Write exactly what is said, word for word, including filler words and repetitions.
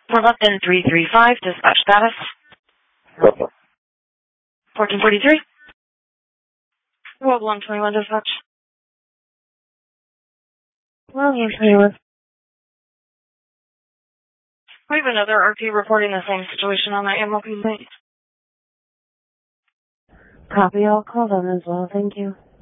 For London three three five, dispatch status. Papa. fourteen forty-three. World one twenty-one, dispatch. World one twenty-one. We have another R P reporting the same situation on that M L P link. Copy, I'll call them as well, thank you.